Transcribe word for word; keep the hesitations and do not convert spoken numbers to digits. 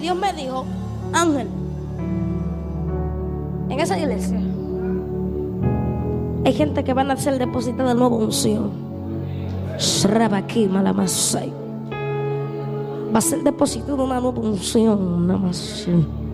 Dios me dijo, Ángel, en esa iglesia hay gente que van a ser depositada de nuevo unción. Shrabaki malamasai. Va a ser depositada una nueva unción. Namaste.